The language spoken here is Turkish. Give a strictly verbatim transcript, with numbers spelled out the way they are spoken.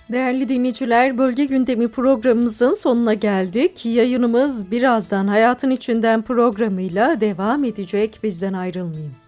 Değerli dinleyiciler, Bölge Gündemi programımızın sonuna geldik. Yayınımız birazdan Hayatın İçinden programıyla devam edecek. Bizden ayrılmayın.